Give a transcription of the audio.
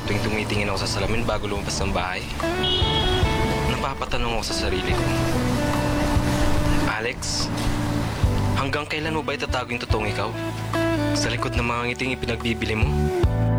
tuwing tumitingin ako sa salamin bago lumabas ng bahay. Napapatanong ako sa sarili ko. Alex, hanggang kailan mo ba itatago yung totoong ikaw? Sa likod ng mga ngiting ipinagbibili mo?